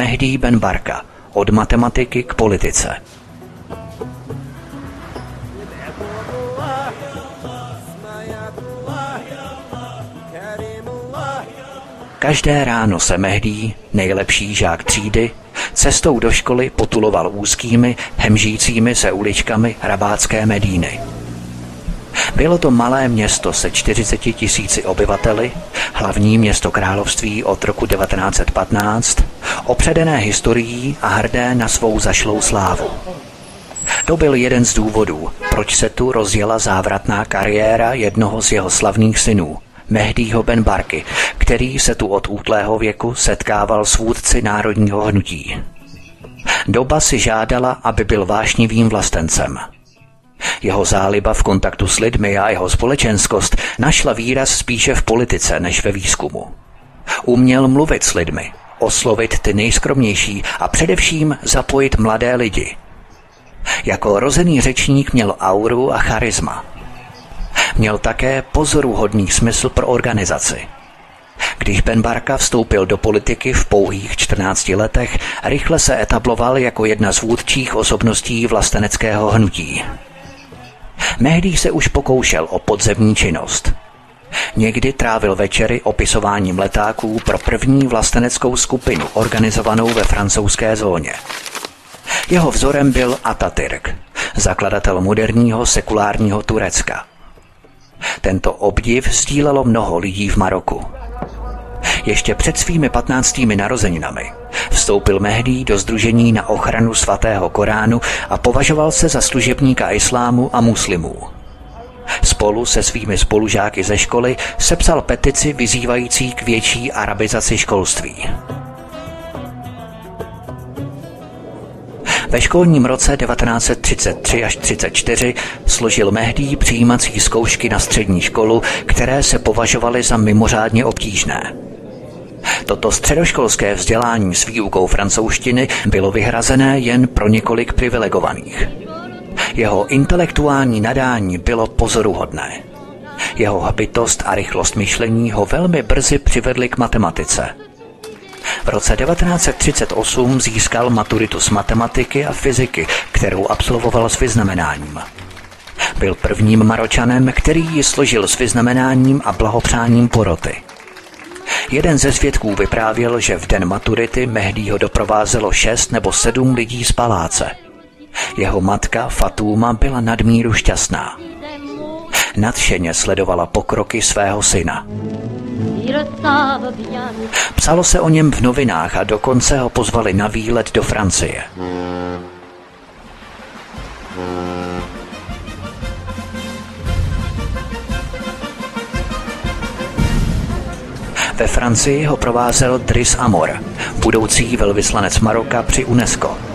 Mehdi Ben Barka, od matematiky k politice. Každé ráno se Mehdi, nejlepší žák třídy, cestou do školy potuloval úzkými, hemžícími se uličkami rabátské Medíny. Bylo to malé město se 40 000 obyvateli, hlavní město království od roku 1915, opředené historií a hrdé na svou zašlou slávu. To byl jeden z důvodů, proč se tu rozjela závratná kariéra jednoho z jeho slavných synů, Mehdiho Ben Barky, který se tu od útlého věku setkával s vůdci národního hnutí. Doba si žádala, aby byl vášnivým vlastencem. Jeho záliba v kontaktu s lidmi a jeho společenskost našla výraz spíše v politice než ve výzkumu. Uměl mluvit s lidmi, oslovit ty nejskromnější a především zapojit mladé lidi. Jako rozený řečník měl auru a charisma. Měl také pozoruhodný smysl pro organizaci. Když Ben Barka vstoupil do politiky v pouhých 14 letech, rychle se etabloval jako jedna z vůdčích osobností vlasteneckého hnutí. Mehdi se už pokoušel o podzemní činnost. Někdy trávil večery opisováním letáků pro první vlasteneckou skupinu organizovanou ve francouzské zóně. Jeho vzorem byl Atatürk, zakladatel moderního sekulárního Turecka. Tento obdiv sdílelo mnoho lidí v Maroku. Ještě před svými 15. narozeninami vstoupil Mehdi do sdružení na ochranu svatého Koránu a považoval se za služebníka islámu a muslimů. Spolu se svými spolužáky ze školy sepsal petici vyzývající k větší arabizaci školství. Ve školním roce 1933 až 1934 složil Mehdi přijímací zkoušky na střední školu, které se považovaly za mimořádně obtížné. Toto středoškolské vzdělání s výukou francouzštiny bylo vyhrazené jen pro několik privilegovaných. Jeho intelektuální nadání bylo pozoruhodné. Jeho habitost a rychlost myšlení ho velmi brzy přivedly k matematice. V roce 1938 získal maturitu z matematiky a fyziky, kterou absolvoval s vyznamenáním. Byl prvním Maročanem, který ji složil s vyznamenáním a blahopřáním poroty. Jeden ze svědků vyprávěl, že v den maturity Mehdiho doprovázelo 6 nebo 7 lidí z paláce. Jeho matka Fatuma byla nadmíru šťastná. Nadšeně sledovala pokroky svého syna. Psalo se o něm v novinách a dokonce ho pozvali na výlet do Francie. Ve Francii ho provázel Driss Amor, budoucí velvyslanec Maroka při UNESCO.